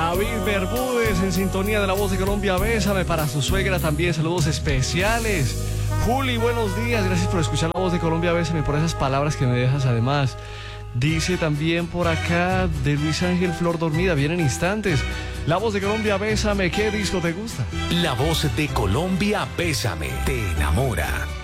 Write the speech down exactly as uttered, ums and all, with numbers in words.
David Bermúdez en sintonía de La Voz de Colombia, bésame. Para su suegra también, saludos especiales. Juli, buenos días, gracias por escuchar La Voz de Colombia, bésame, por esas palabras que me dejas además. Dice también por acá de Luis Ángel Flor Dormida, vienen instantes. La Voz de Colombia, bésame, ¿qué disco te gusta? La Voz de Colombia, bésame, te enamora.